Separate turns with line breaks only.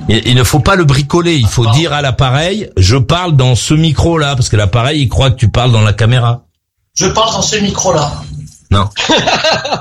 Il ne faut pas le bricoler, il faut dire à l'appareil, je parle dans ce micro-là, parce que l'appareil, il croit que tu parles dans la caméra.
Je parle dans ce micro-là.
Non.